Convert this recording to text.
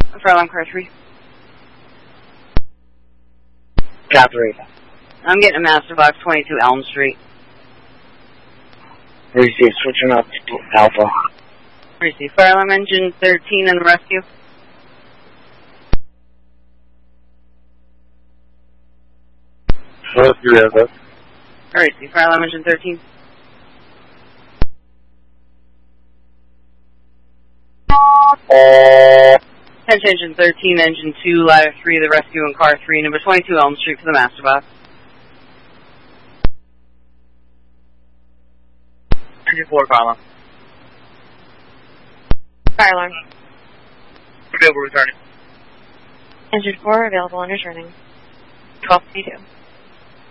Fire alarm car 3. Car 3. I'm getting a master box 22 Elm Street. Receive, switching up to Alpha. Receive. Fire alarm engine 13 in the rescue. Rescue, yes. Receive. Fire alarm engine 13. Attention engine 13, engine 2, ladder 3, the rescue in car 3, number 22 Elm Street for the master box. Engine 4, fire alarm. Fire alarm. Available returning. Engine 4 available and returning. 1252.